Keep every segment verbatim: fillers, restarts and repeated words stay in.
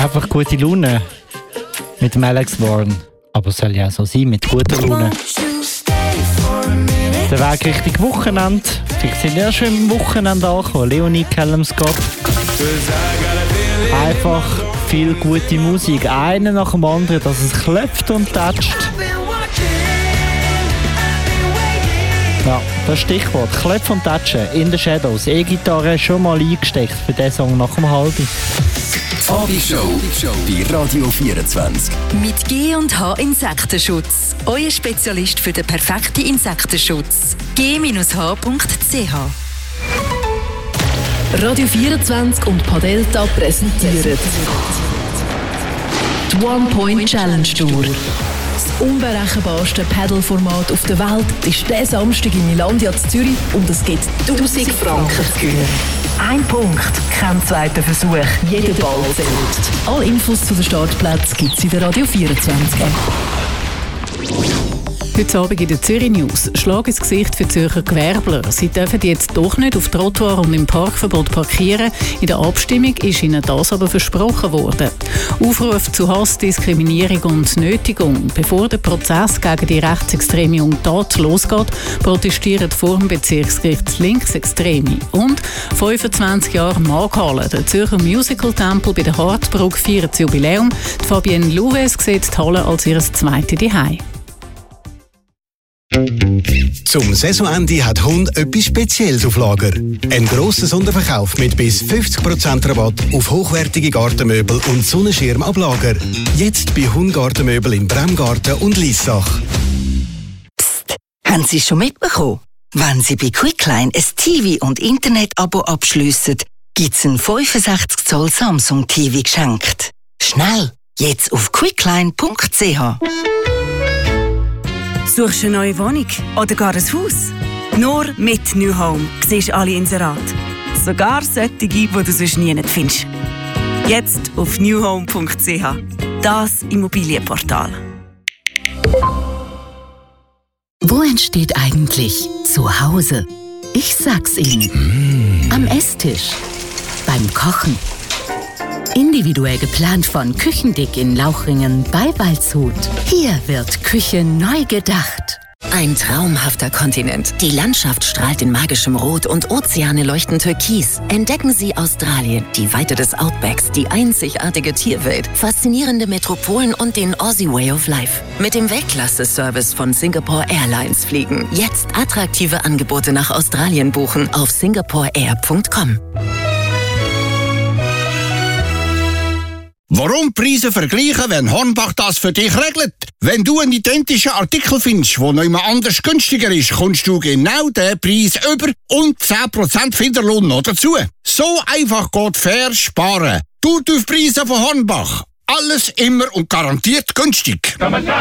einfach gute Laune mit dem Alex Warren. Aber es soll ja so sein, mit guter Laune. Der Weg Richtung Wochenende. Vielleicht sind wir schon im Wochenende angekommen. Leonie Callum Scott. Einfach viel gute Musik. Einer nach dem anderen, dass es klopft und tätscht. Ja, das Stichwort. Klopfen und tätschen in den Shadows. E-Gitarre schon mal eingesteckt für diesen Song nach dem Halbi. Abishow bei Radio vierundzwanzig. Mit G und H Insektenschutz. Euer Spezialist für den perfekten Insektenschutz. G H Punkt C H. Radio vierundzwanzig und Padelta präsentieren die One-Point-Challenge Tour. Das unberechenbarste Paddle-Format auf der Welt ist diesen Samstag in Milandia zu Zürich und es gibt tausend Franken zu gewinnen. Ein Punkt, kein zweiter Versuch, jeder Ball zählt. Alle Infos zu den Startplätzen gibt es in der Radio vierundzwanzig App. Heute Abend in den Zürich News. Schlag ins Gesicht für Zürcher Gewerbler. Sie dürfen jetzt doch nicht auf Trottoir und im Parkverbot parkieren. In der Abstimmung ist ihnen das aber versprochen worden. Aufruf zu Hass, Diskriminierung und Nötigung. Bevor der Prozess gegen die rechtsextreme Untat losgeht, protestieren vor dem Bezirksgericht Linksextreme. Und fünfundzwanzig Jahre Markhalle. Der Zürcher Musical-Tempel bei der Hartbrücke feiert das Jubiläum. Die Fabienne Louves sieht die Halle als ihr zweites Zuhause. Zum Saisonende hat Hund etwas Spezielles auf Lager. Ein grosser Sonderverkauf mit bis fünfzig Prozent Rabatt auf hochwertige Gartenmöbel und Sonnenschirm ab Lager. Jetzt bei Hund Gartenmöbel in Bremgarten und Liessach. Psst, haben Sie schon mitbekommen? Wenn Sie bei Quickline ein T V- und Internet-Abo abschliessen, gibt es ein fünfundsechzig Zoll Samsung-T V geschenkt. Schnell, jetzt auf quickline Punkt c h. Suchst du eine neue Wohnung oder gar ein Haus? Nur mit New Home siehst du alle Inserate. Sogar solche, die du sonst nie findest. Jetzt auf new home Punkt c h. Das Immobilienportal. Wo entsteht eigentlich Zuhause? Ich sag's Ihnen. Mm. Am Esstisch. Beim Kochen. Individuell geplant von Küchendick in Lauchringen bei Waldshut. Hier wird Küche neu gedacht. Ein traumhafter Kontinent. Die Landschaft strahlt in magischem Rot und Ozeane leuchten türkis. Entdecken Sie Australien, die Weite des Outbacks, die einzigartige Tierwelt, faszinierende Metropolen und den Aussie Way of Life. Mit dem Weltklasse-Service von Singapore Airlines fliegen. Jetzt attraktive Angebote nach Australien buchen auf singapore air Punkt com. Warum Preise vergleichen, wenn Hornbach das für dich regelt? Wenn du einen identischen Artikel findest, der noch immer anders günstiger ist, kommst du genau den Preis über und zehn Prozent Finderlohn noch dazu. So einfach geht fair sparen. Du auf Preise von Hornbach. Alles immer und garantiert günstig.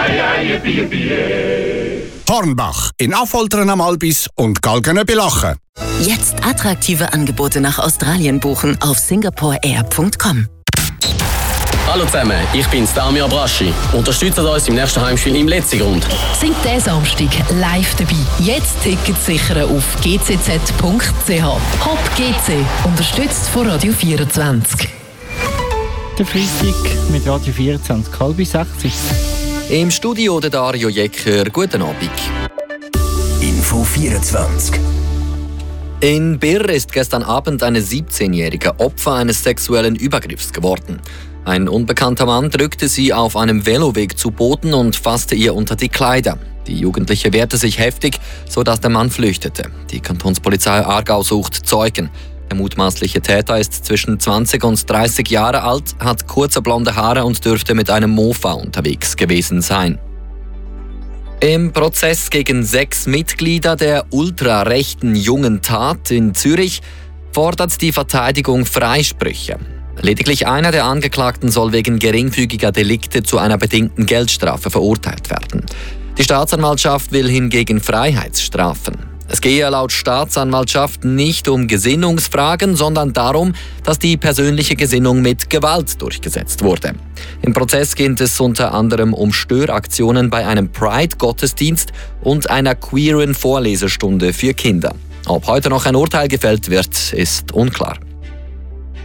Hornbach in Affoltern am Albis und Galgenöbelachen. Jetzt attraktive Angebote nach Australien buchen auf singapore air Punkt com. Hallo zusammen, ich bin's, Damir Braschi. Unterstützt uns im nächsten Heimspiel im Letzigrund. Sind diesen Samstag live dabei. Jetzt Tickets sichern auf g c z Punkt c h. Hop G C, unterstützt von Radio vierundzwanzig. Der Freitag mit Radio vierundzwanzig, halb sechzig. Im Studio der Dario Jecker, guten Abend. Info vierundzwanzig. In Birr ist gestern Abend eine siebzehnjährige Opfer eines sexuellen Übergriffs geworden. Ein unbekannter Mann drückte sie auf einem Veloweg zu Boden und fasste ihr unter die Kleider. Die Jugendliche wehrte sich heftig, sodass der Mann flüchtete. Die Kantonspolizei Aargau sucht Zeugen. Der mutmaßliche Täter ist zwischen zwanzig und dreißig Jahre alt, hat kurze blonde Haare und dürfte mit einem Mofa unterwegs gewesen sein. Im Prozess gegen sechs Mitglieder der ultrarechten Jungen Tat in Zürich fordert die Verteidigung Freisprüche. Lediglich einer der Angeklagten soll wegen geringfügiger Delikte zu einer bedingten Geldstrafe verurteilt werden. Die Staatsanwaltschaft will hingegen Freiheitsstrafen. Es gehe laut Staatsanwaltschaft nicht um Gesinnungsfragen, sondern darum, dass die persönliche Gesinnung mit Gewalt durchgesetzt wurde. Im Prozess geht es unter anderem um Störaktionen bei einem Pride-Gottesdienst und einer queeren Vorlesestunde für Kinder. Ob heute noch ein Urteil gefällt wird, ist unklar.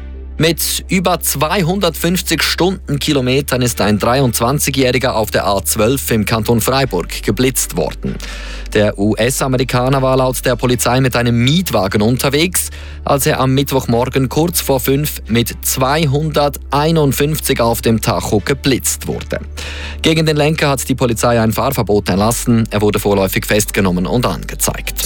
Mit über zweihundertfünfzig Stundenkilometern ist ein dreiundzwanzigjähriger auf der A zwölf im Kanton Freiburg geblitzt worden. Der U S-Amerikaner war laut der Polizei mit einem Mietwagen unterwegs, als er am Mittwochmorgen kurz vor fünf mit zweihunderteinundfünfzig auf dem Tacho geblitzt wurde. Gegen den Lenker hat die Polizei ein Fahrverbot erlassen. Er wurde vorläufig festgenommen und angezeigt.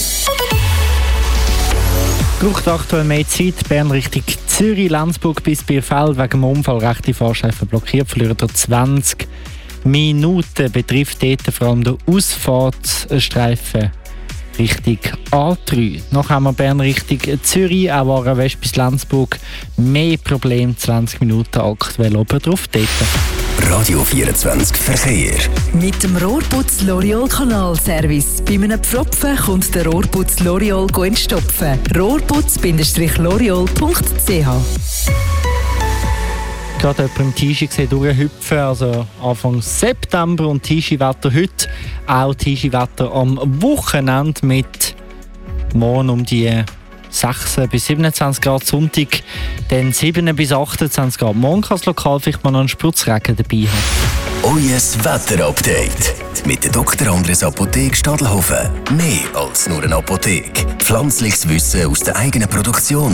Braucht aktuell mehr Zeit. Bern Richtung Zürich, Lenzburg bis Bierfeld wegen dem Unfall. Rechte Fahrstreifen blockiert, verlieren dort zwanzig Minuten. Betrifft dort vor allem den Ausfahrtsstreifen Richtung A drei. Noch haben wir Bern Richtung Zürich, auch Aarau West bis Lenzburg. Mehr Probleme, zwanzig Minuten aktuell oben drauf dort. Radio vierundzwanzig Verkehr. Mit dem Rohrputz L'Oreal Kanalservice. Bei einem Pfropfen kommt der Rohrputz L'Oreal entstopfen. rohrputz Loreal punkt c h. Gerade jemand im Tischi durchhüpfen, also Anfang September und Tischi-Wetter heute. Auch Tischi-Wetter am Wochenende mit morgen um die sechzehn bis siebenundzwanzig Grad, Sonntag dann sieben bis achtundzwanzig Grad. Morgen kann es lokal vielleicht mal noch einen Spurzregen dabei haben. Euer Wetterupdate mit der Doktor Andres Apotheke Stadelhofen. Mehr als nur eine Apotheke. Pflanzliches Wissen aus der eigenen Produktion.